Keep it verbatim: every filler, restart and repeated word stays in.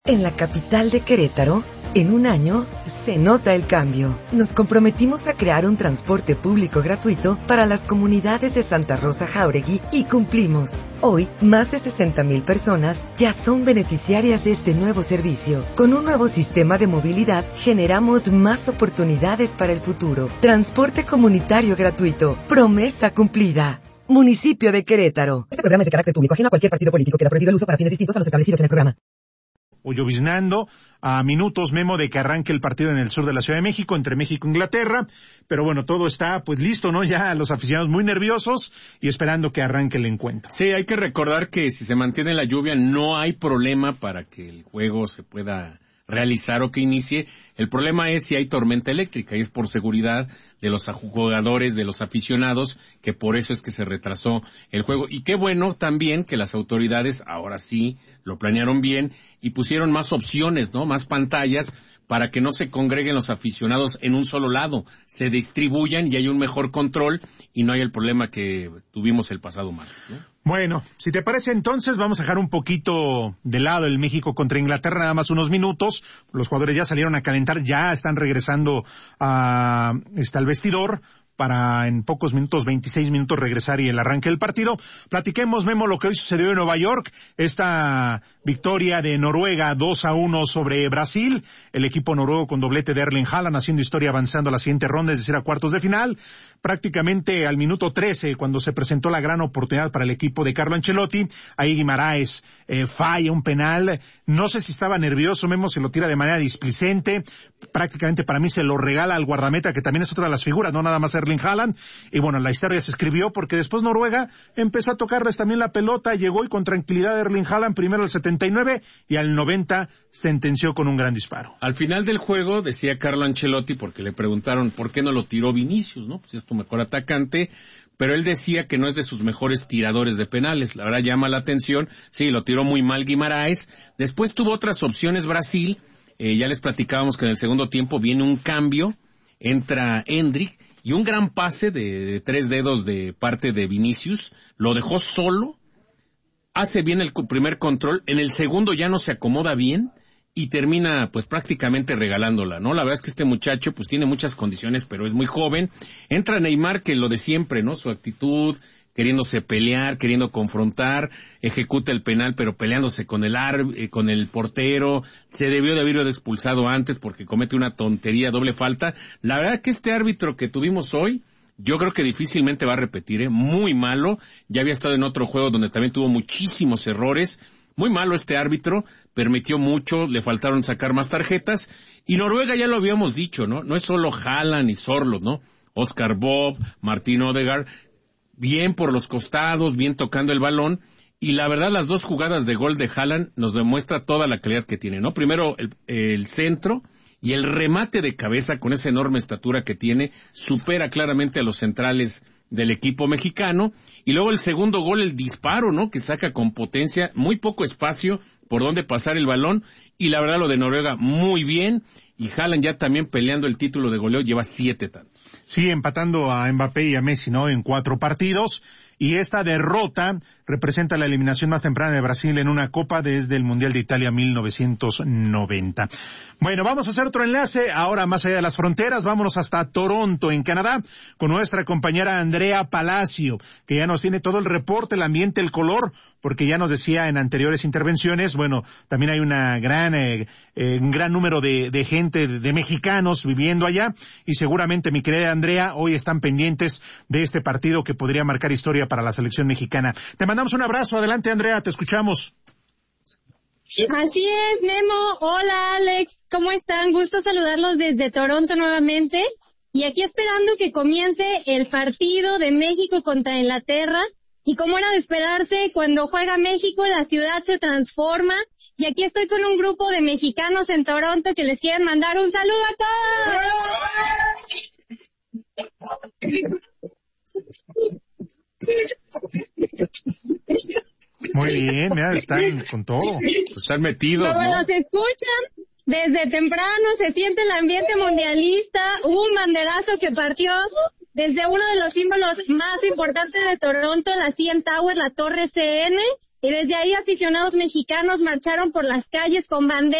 En la capital de Querétaro, en un año, se nota el cambio. Nos comprometimos a crear un transporte público gratuito para las comunidades de Santa Rosa Jáuregui y cumplimos. Hoy, más de sesenta mil personas ya son beneficiarias de este nuevo servicio. Con un nuevo sistema de movilidad, generamos más oportunidades para el futuro. Transporte comunitario gratuito. Promesa cumplida. Municipio de Querétaro. Este programa es de carácter público, ajeno a cualquier partido político. Queda prohibido el uso para fines distintos a los establecidos en el programa. O lloviznando a minutos, Memo, de que arranque el partido en el sur de la Ciudad de México, entre México e Inglaterra, pero bueno, todo está pues listo, ¿no? Ya los aficionados muy nerviosos y esperando que arranque el encuentro. Sí, hay que recordar que si se mantiene la lluvia no hay problema para que el juego se pueda realizar o que inicie. El problema es si hay tormenta eléctrica y es por seguridad de los jugadores, de los aficionados, que por eso es que se retrasó el juego. Y qué bueno también que las autoridades ahora sí lo planearon bien y pusieron más opciones, ¿no? Más pantallas para que no se congreguen los aficionados en un solo lado, se distribuyan y hay un mejor control y no hay el problema que tuvimos el pasado martes, ¿no? Bueno, si te parece entonces vamos a dejar un poquito de lado el México contra Inglaterra, nada más unos minutos. Los jugadores ya salieron a calentar, ya están regresando a, está al vestidor para en pocos minutos, veintiséis minutos, regresar y el arranque del partido. Platiquemos, Memo, lo que hoy sucedió en Nueva York, esta victoria de Noruega dos a uno sobre Brasil, el equipo noruego con doblete de Erling Haaland haciendo historia avanzando a la siguiente ronda, es decir, a cuartos de final. Prácticamente al minuto trece, cuando se presentó la gran oportunidad para el equipo de Carlo Ancelotti, ahí Guimaraes eh, falla un penal, no sé si estaba nervioso, Memo, se lo tira de manera displicente, prácticamente para mí se lo regala al guardameta, que también es otra de las figuras, no nada más Erling Haaland, y bueno, la historia se escribió porque después Noruega empezó a tocarles también la pelota, llegó y con tranquilidad Erling Haaland primero al setenta y nueve y al noventa sentenció con un gran disparo. Al final del juego decía Carlo Ancelotti, porque le preguntaron por qué no lo tiró Vinicius, ¿no? Pues es tu mejor atacante, pero él decía que no es de sus mejores tiradores de penales, la verdad llama la atención, sí, lo tiró muy mal Guimaraes, después tuvo otras opciones Brasil, eh, ya les platicábamos que en el segundo tiempo viene un cambio, entra Endrick, y un gran pase de, de tres dedos de parte de Vinicius, lo dejó solo, hace bien el primer control, en el segundo ya no se acomoda bien y termina pues prácticamente regalándola, ¿no? La verdad es que este muchacho pues tiene muchas condiciones, pero es muy joven. Entra Neymar, que lo de siempre, ¿no? Su actitud, queriéndose pelear, queriendo confrontar, ejecuta el penal, pero peleándose con el ar, eh, con el portero, se debió de haberlo expulsado antes porque comete una tontería, doble falta. La verdad que este árbitro que tuvimos hoy, yo creo que difícilmente va a repetir, ¿eh? Muy malo, ya había estado en otro juego donde también tuvo muchísimos errores, muy malo este árbitro, permitió mucho, le faltaron sacar más tarjetas, y Noruega ya lo habíamos dicho, ¿no? No es solo Haaland y Sorloth, ¿no? Oscar Bob, Martín Odegaard, bien por los costados, bien tocando el balón, y la verdad las dos jugadas de gol de Haaland nos demuestra toda la calidad que tiene, ¿no? Primero el, el centro y el remate de cabeza con esa enorme estatura que tiene, supera claramente a los centrales del equipo mexicano, y luego el segundo gol, el disparo, ¿no? Que saca con potencia, muy poco espacio por donde pasar el balón, y la verdad lo de Noruega muy bien, y Haaland ya también peleando el título de goleo, lleva siete tantos. Sí, empatando a Mbappé y a Messi, ¿no? En cuatro partidos. Y esta derrota representa la eliminación más temprana de Brasil en una copa desde el Mundial de Italia mil novecientos noventa. Bueno, vamos a hacer otro enlace, ahora más allá de las fronteras, vámonos hasta Toronto, en Canadá, con nuestra compañera Andrea Palacio, que ya nos tiene todo el reporte, el ambiente, el color, porque ya nos decía en anteriores intervenciones, bueno, también hay una gran, eh, eh, un gran número de, de gente, de, de mexicanos viviendo allá, y seguramente, mi querida Andrea, hoy están pendientes de este partido que podría marcar historia para la selección mexicana. Te mandamos un abrazo, adelante Andrea, te escuchamos. Así es, Memo. Hola, Alex. ¿Cómo están? Gusto saludarlos desde Toronto nuevamente. Y aquí esperando que comience el partido de México contra Inglaterra. Y como era de esperarse, cuando juega México, la ciudad se transforma. Y aquí estoy con un grupo de mexicanos en Toronto que les quieren mandar un saludo a todos. Muy bien, mira, están con todo. Pues están metidos, Como ¿no? nos escuchan, desde temprano se siente el ambiente mundialista, un banderazo que partió desde uno de los símbolos más importantes de Toronto, la C N Tower, la Torre C N, Y desde ahí aficionados mexicanos marcharon por las calles con banderas